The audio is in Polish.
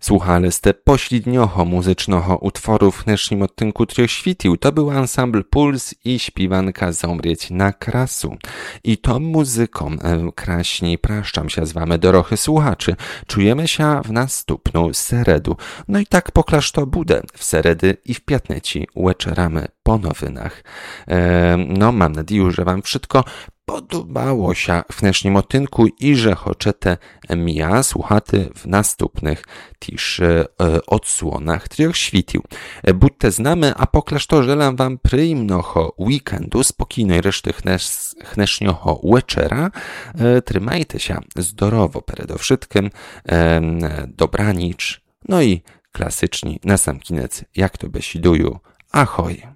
Słuchali ste pośrednioho muzycznego utworu w dnešním odtynku Trio Świtił. To był ansambl Puls i śpiewanka Zomrieć na krasu. I tą muzyką kraśniej praszczam się z wami, dorochy słuchaczy. Czujemy się w następną seredu. No i tak poklaż to bude w seredy i w piatneci łeczeramy po nowynach. No mam nadzieję, że wam wszystko podobało się w dnešním odtynku i że chcecie mnie słuchaty w następnych też odsłonach Trioch Świtił. Budźcie z nami, a poklaż to żelam wam przyjemnego weekendu, spokojnej reszty dnešního wieczera. Trzymajcie się zdrowo przede wszystkim, dobranic, no i klasyczni na sam koniec, jak to besiduju, ahoj!